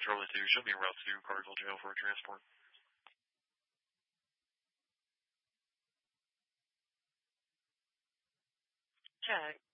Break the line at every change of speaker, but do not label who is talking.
Charlie 2, show me a route to Cartersville Jail for a transport.
Check.